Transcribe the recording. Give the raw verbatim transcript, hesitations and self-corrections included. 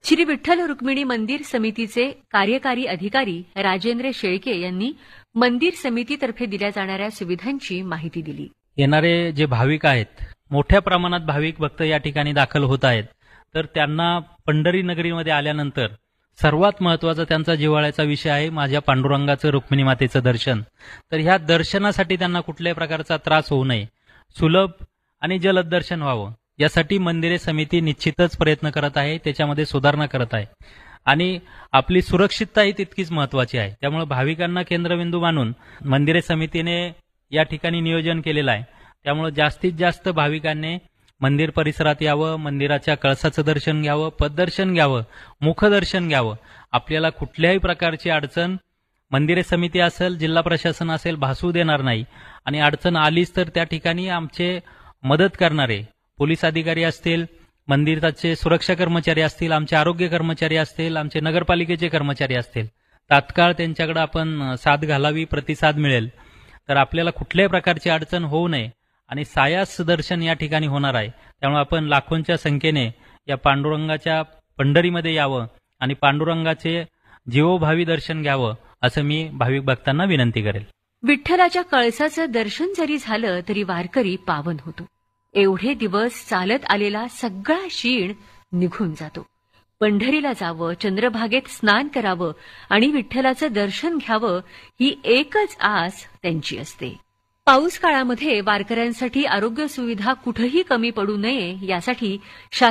श्री विठ्ठल रुक्मिणी मंदिर समितीचे कार्यकारी अधिकारी राजेंद्र शेळके यांनी मंदिर समितीतर्फे दिल्या जाणाऱ्या सुविधांची माहिती दिली. येणारे जे भाविक आहेत, मोठ्या प्रमाणात भाविक भक्त या ठिकाणी दाखल होत आहेत, तर त्यांना पंढरी नगरीमध्ये आल्यानंतर सर्वात महत्वाचा त्यांचा जिव्हाळ्याचा विषय आहे माझ्या पांडुरंगाचं रुक्मिणी मातेचं दर्शन. तर ह्या दर्शनासाठी त्यांना कुठल्याही प्रकारचा त्रास होऊ नये, सुलभ आणि जलद दर्शन व्हावं यासाठी मंदिरे समिती निश्चितच प्रयत्न करत आहे, त्याच्यामध्ये सुधारणा करत आहे आणि आपली सुरक्षितता ही तितकीच महत्वाची आहे. त्यामुळे भाविकांना केंद्रबिंदू मानून मंदिरे समितीने या ठिकाणी नियोजन केलेलं आहे. त्यामुळे जास्तीत जास्त भाविकांनी मंदिर परिसरात यावं, मंदिराच्या कळसाचं दर्शन घ्यावं, पददर्शन घ्यावं, मुखदर्शन घ्यावं. आपल्याला कुठल्याही प्रकारची अडचण मंदिरे समिती असेल, जिल्हा प्रशासन असेल, भासू देणार नाही आणि अडचण आलीच तर त्या ठिकाणी आमचे मदत करणारे पोलीस अधिकारी असतील, मंदिराचे सुरक्षा कर्मचारी असतील, आमचे आरोग्य कर्मचारी असतील, आमचे नगरपालिकेचे कर्मचारी असतील, तात्काळ त्यांच्याकडे आपण साथ घालावी, प्रतिसाद मिळेल. तर आपल्याला कुठल्याही प्रकारची अडचण होऊ नये आणि सायास दर्शन या ठिकाणी होणार आहे. त्यामुळे आपण लाखोंच्या संख्येने या पांडुरंगाच्या पंढरीमध्ये यावं आणि पांडुरंगाचे जीवोभावी दर्शन घ्यावं असं मी भाविक भक्तांना विनंती करेल. विठ्ठलाच्या कळसाचं दर्शन जरी झालं तरी वारकरी पावन होतो. एवढे दिवस चालत आलेला सगळा शीण निघून जातो. पंढरीला जावं, चंद्रभागेत स्नान करावं आणि विठ्ठलाचं दर्शन घ्यावं ही एकच आस त्यांची असते. पाऊस काळामध्ये वारकऱ्यांसाठी आरोग्य सुविधा कुठेही कमी पडू नये यासाठी